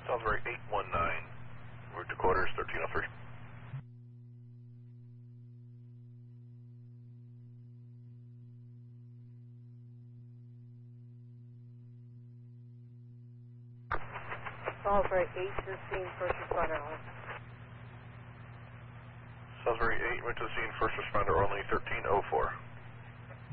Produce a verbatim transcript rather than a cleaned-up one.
Salisbury eight one nine, route to quarters thirteen oh three. Salisbury eight to the scene, first responder only. Salisbury eight went to the scene, first responder only thirteen oh four.